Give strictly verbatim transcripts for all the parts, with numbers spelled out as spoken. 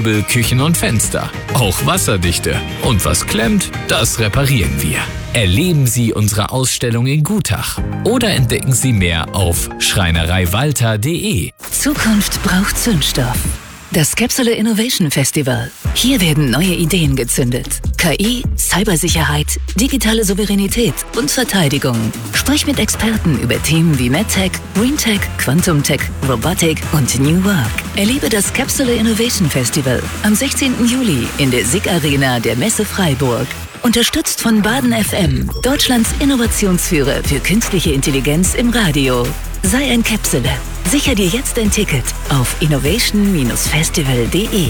Möbel, Küchen und Fenster. Auch wasserdichte. Und was klemmt, das reparieren wir. Erleben Sie unsere Ausstellung in Gutach oder entdecken Sie mehr auf schreinerei walter punkt de. Zukunft braucht Zündstoff. Das Capsule Innovation Festival. Hier werden neue Ideen gezündet. K I, Cybersicherheit, digitale Souveränität und Verteidigung. Sprich mit Experten über Themen wie MedTech, GreenTech, Quantum-Tech, Robotik und New Work. Erlebe das Capsule Innovation Festival am sechzehnten Juli in der S I G Arena der Messe Freiburg. Unterstützt von Baden F M, Deutschlands Innovationsführer für künstliche Intelligenz im Radio. Sei ein Capsule. Sicher dir jetzt ein Ticket auf innovation festival punkt de.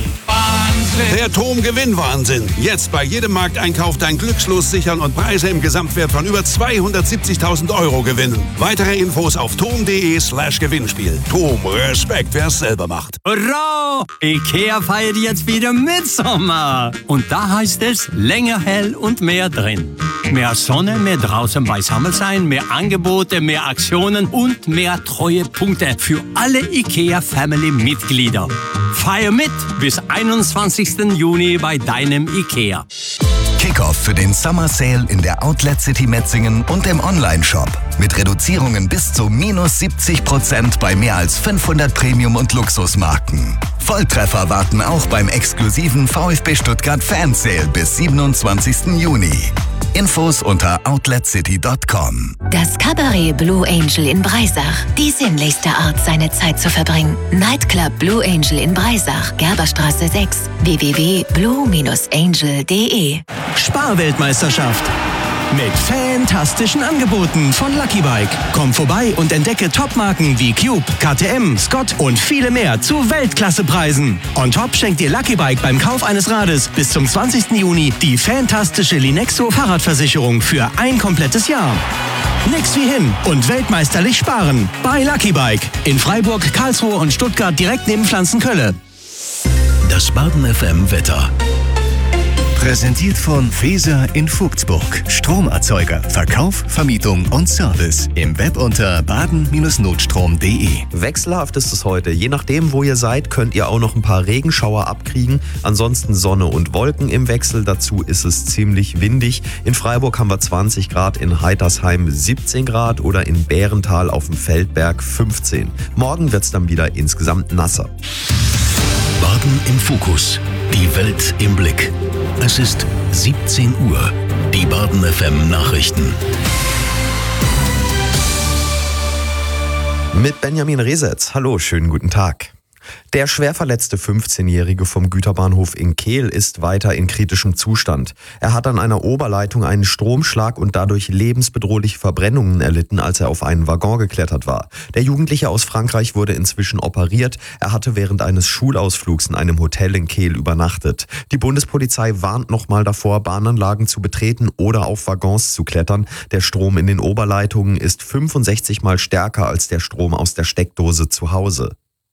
Der T O M Gewinnwahnsinn. Jetzt bei jedem Markteinkauf dein Glückslos sichern und Preise im Gesamtwert von über zweihundertsiebzigtausend Euro gewinnen. Weitere Infos auf tom.de slash Gewinnspiel. T O M, Respekt, wer es selber macht. Hurra! IKEA feiert jetzt wieder Mitsommer. Und da heißt es länger hell und mehr drin. Mehr Sonne, mehr draußen beisammen sein, mehr Angebote, mehr Aktionen und mehr Treuepunkte für alle IKEA-Family-Mitglieder. Feier mit bis einundzwanzigsten Juni bei deinem IKEA. Kickoff für den Summer Sale in der Outlet City Metzingen und im Online-Shop. Mit Reduzierungen bis zu minus siebzig Prozent bei mehr als fünfhundert Premium- und Luxusmarken. Volltreffer warten auch beim exklusiven VfB Stuttgart Fan Sale bis siebenundzwanzigsten Juni. Infos unter outlet city punkt com. Das Cabaret Blue Angel in Breisach. Die sinnlichste Art, seine Zeit zu verbringen. Nightclub Blue Angel in Breisach, Gerberstraße sechs. w w w punkt blue angel punkt de. Sparweltmeisterschaft. Mit fantastischen Angeboten von Lucky Bike. Komm vorbei und entdecke Topmarken wie Cube, K T M, Scott und viele mehr zu Weltklassepreisen. On top schenkt dir Lucky Bike beim Kauf eines Rades bis zum zwanzigsten Juni die fantastische Linexo Fahrradversicherung für ein komplettes Jahr. Nix wie hin und weltmeisterlich sparen bei Lucky Bike. In Freiburg, Karlsruhe und Stuttgart direkt neben Pflanzenkölle. Das Baden F M Wetter. Präsentiert von Feser in Vogtsburg. Stromerzeuger, Verkauf, Vermietung und Service. Im Web unter baden Notstrom punkt de. Wechselhaft ist es heute. Je nachdem, wo ihr seid, könnt ihr auch noch ein paar Regenschauer abkriegen. Ansonsten Sonne und Wolken im Wechsel. Dazu ist es ziemlich windig. In Freiburg haben wir zwanzig Grad, in Heitersheim siebzehn Grad oder in Bärental auf dem Feldberg fünfzehn. Morgen wird es dann wieder insgesamt nasser. Baden im Fokus. Die Welt im Blick. Es ist siebzehn Uhr. Die Baden F M Nachrichten. Mit Benjamin Resetz. Hallo, schönen guten Tag. Der schwer verletzte fünfzehnjährige vom Güterbahnhof in Kehl ist weiter in kritischem Zustand. Er hat an einer Oberleitung einen Stromschlag und dadurch lebensbedrohliche Verbrennungen erlitten, als er auf einen Waggon geklettert war. Der Jugendliche aus Frankreich wurde inzwischen operiert. Er hatte während eines Schulausflugs in einem Hotel in Kehl übernachtet. Die Bundespolizei warnt nochmal davor, Bahnanlagen zu betreten oder auf Waggons zu klettern. Der Strom in den Oberleitungen ist fünfundsechzig Mal stärker als der Strom aus der Steckdose zu Hause.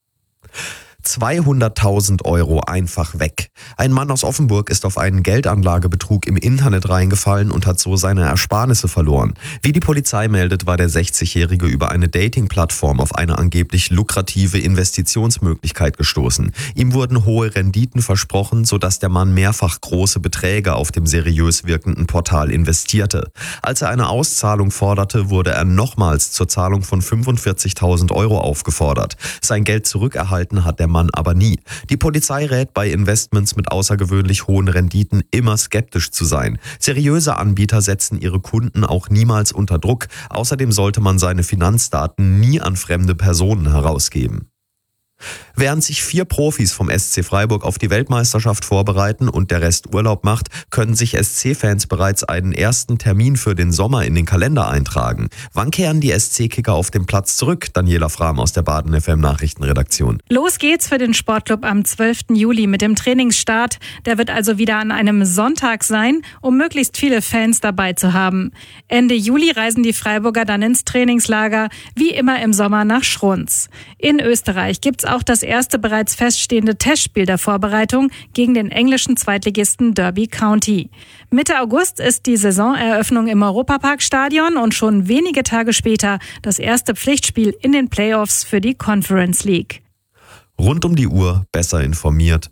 zweihunderttausend Euro einfach weg. Ein Mann aus Offenburg ist auf einen Geldanlagebetrug im Internet reingefallen und hat so seine Ersparnisse verloren. Wie die Polizei meldet, war der sechzigjährige über eine Dating-Plattform auf eine angeblich lukrative Investitionsmöglichkeit gestoßen. Ihm wurden hohe Renditen versprochen, sodass der Mann mehrfach große Beträge auf dem seriös wirkenden Portal investierte. Als er eine Auszahlung forderte, wurde er nochmals zur Zahlung von fünfundvierzigtausend Euro aufgefordert. Sein Geld zurückerhalten hat der Mann aber nie. Die Polizei rät bei Investments mit außergewöhnlich hohen Renditen immer skeptisch zu sein. Seriöse Anbieter setzen ihre Kunden auch niemals unter Druck. Außerdem sollte man seine Finanzdaten nie an fremde Personen herausgeben. Während sich vier Profis vom S C Freiburg auf die Weltmeisterschaft vorbereiten und der Rest Urlaub macht, können sich S C-Fans bereits einen ersten Termin für den Sommer in den Kalender eintragen. Wann kehren die S C-Kicker auf den Platz zurück? Daniela Frahm aus der Baden F M Nachrichtenredaktion. Los geht's für den Sportclub am zwölften Juli mit dem Trainingsstart. Der wird also wieder an einem Sonntag sein, um möglichst viele Fans dabei zu haben. Ende Juli reisen die Freiburger dann ins Trainingslager, wie immer im Sommer nach Schruns. In Österreich gibt's auch das erste bereits feststehende Testspiel der Vorbereitung gegen den englischen Zweitligisten Derby County. Mitte August ist die Saisoneröffnung im Europapark-Stadion und schon wenige Tage später das erste Pflichtspiel in den Playoffs für die Conference League. Rund um die Uhr besser informiert